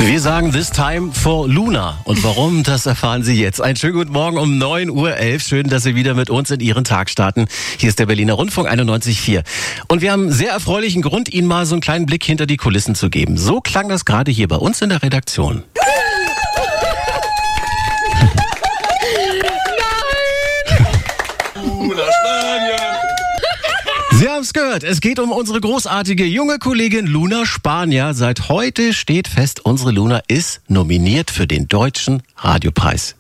Wir sagen This Time for Luna. Und warum, das erfahren Sie jetzt. Einen schönen guten Morgen um 9:11 Uhr. Schön, dass Sie wieder mit uns in Ihren Tag starten. Hier ist der Berliner Rundfunk 91.4. Und wir haben einen sehr erfreulichen Grund, Ihnen mal so einen kleinen Blick hinter die Kulissen zu geben. So klang das gerade hier bei uns in der Redaktion. Sie haben es gehört, es geht um unsere großartige junge Kollegin Luna Spanier. Seit heute steht fest, unsere Luna ist nominiert für den Deutschen Radiopreis.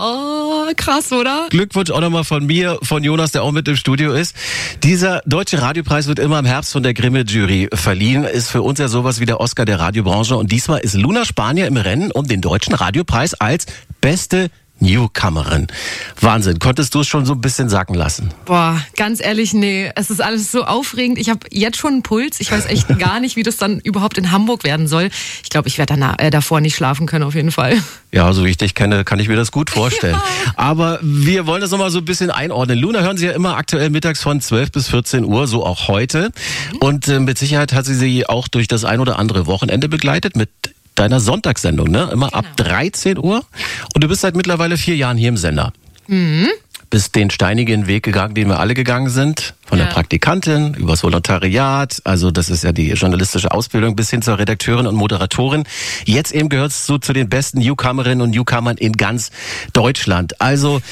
Oh, krass, oder? Glückwunsch auch nochmal von mir, von Jonas, der auch mit im Studio ist. Dieser Deutsche Radiopreis wird immer im Herbst von der Grimme-Jury verliehen. Ist für uns ja sowas wie der Oscar der Radiobranche. Und diesmal ist Luna Spanier im Rennen um den Deutschen Radiopreis als beste Newcomerin. Wahnsinn. Konntest du es schon so ein bisschen sacken lassen? Boah, ganz ehrlich, nee. Es ist alles so aufregend. Ich habe jetzt schon einen Puls. Ich weiß echt gar nicht, wie das dann überhaupt in Hamburg werden soll. Ich glaube, ich werde davor nicht schlafen können, auf jeden Fall. Ja, so wie ich dich kenne, kann ich mir das gut vorstellen. Ja. Aber wir wollen das nochmal so ein bisschen einordnen. Luna hören Sie ja immer aktuell mittags von 12 bis 14 Uhr, so auch heute. Und mit Sicherheit hat sie auch durch das ein oder andere Wochenende begleitet mit deiner Sonntagssendung, ne? Immer ab 13 Uhr. Und du bist seit mittlerweile 4 Jahren hier im Sender. Mhm. Bist den steinigen Weg gegangen, den wir alle gegangen sind. Von der Praktikantin übers Volontariat, also das ist ja die journalistische Ausbildung, bis hin zur Redakteurin und Moderatorin. Jetzt eben gehörst du zu den besten Newcomerinnen und Newcomern in ganz Deutschland. Also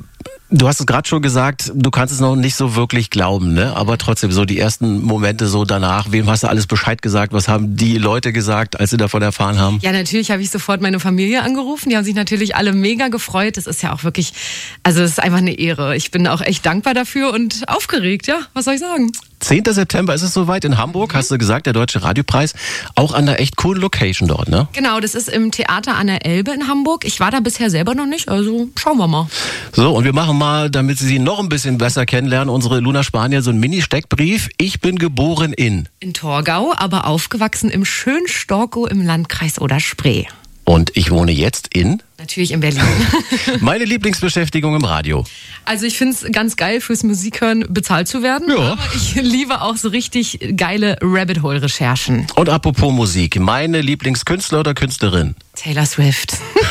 du hast es gerade schon gesagt, du kannst es noch nicht so wirklich glauben, ne? Aber trotzdem so die ersten Momente so danach, wem hast du alles Bescheid gesagt? Was haben die Leute gesagt, als sie davon erfahren haben? Ja, natürlich habe ich sofort meine Familie angerufen. Die haben sich natürlich alle mega gefreut. Das ist ja auch wirklich, also es ist einfach eine Ehre. Ich bin auch echt dankbar dafür und aufgeregt, ja, was soll ich sagen? 10. September ist es soweit in Hamburg, hast du gesagt, der Deutsche Radiopreis. Auch an einer echt coolen Location dort, ne? Genau, das ist im Theater an der Elbe in Hamburg. Ich war da bisher selber noch nicht, also schauen wir mal. So, und wir machen mal, damit Sie sie noch ein bisschen besser kennenlernen, unsere Luna Spanier, so einen Mini-Steckbrief. Ich bin geboren in Torgau, aber aufgewachsen im schönen Storkow im Landkreis Oder-Spree. Und ich wohne jetzt in? Natürlich in Berlin. Meine Lieblingsbeschäftigung im Radio. Also ich finde es ganz geil, fürs Musikhören bezahlt zu werden. Ja. Aber ich liebe auch so richtig geile Rabbit-Hole-Recherchen. Und apropos Musik, meine Lieblingskünstler oder Künstlerin? Taylor Swift.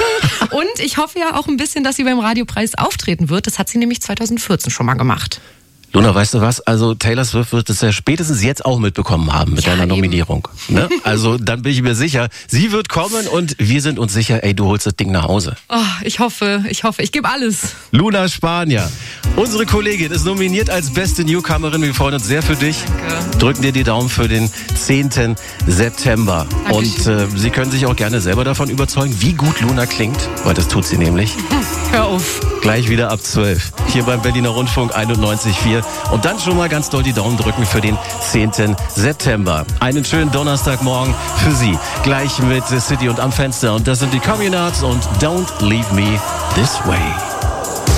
Und ich hoffe ja auch ein bisschen, dass sie beim Radiopreis auftreten wird. Das hat sie nämlich 2014 schon mal gemacht. Luna, weißt du was? Also Taylor Swift wird es ja spätestens jetzt auch mitbekommen haben mit deiner Nominierung. Ne? Also dann bin ich mir sicher, sie wird kommen und wir sind uns sicher, ey, du holst das Ding nach Hause. Oh, ich hoffe, ich gebe alles. Luna Spanier, unsere Kollegin, ist nominiert als beste Newcomerin. Wir freuen uns sehr für dich. Danke. Drücken dir die Daumen für den 10. September. Dankeschön. Und Sie können sich auch gerne selber davon überzeugen, wie gut Luna klingt, weil das tut sie nämlich. Hör auf. Gleich wieder ab 12. Hier beim Berliner Rundfunk 91.4. Und dann schon mal ganz doll die Daumen drücken für den 10. September. Einen schönen Donnerstagmorgen für Sie. Gleich mit The City und Am Fenster. Und das sind die Communards und Don't Leave Me This Way.